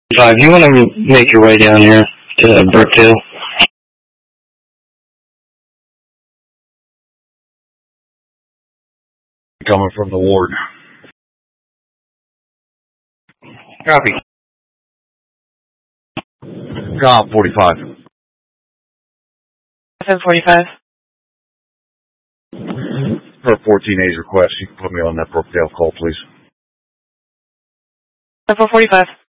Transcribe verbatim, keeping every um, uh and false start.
Five, you want to make your way down here to Brookdale? Coming from the ward. Copy. Com forty-five. seven forty-five. Per fourteen A's request, you can put me on that Brookdale call, please. seven forty-five.